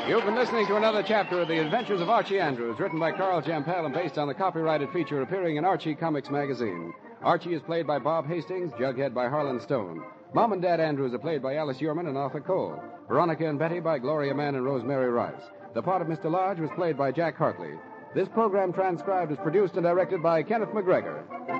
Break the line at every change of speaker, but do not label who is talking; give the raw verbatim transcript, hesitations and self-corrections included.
You've been listening to another chapter of The Adventures of Archie Andrews, written by Carl Jampel and based on the copyrighted feature appearing in Archie Comics magazine. Archie is played by Bob Hastings, Jughead by Harlan Stone. Mom and Dad Andrews are played by Alice Yeoman and Arthur Cole. Veronica and Betty by Gloria Mann and Rosemary Rice. The part of Mister Lodge was played by Jack Hartley. This program transcribed is produced and directed by Kenneth McGregor.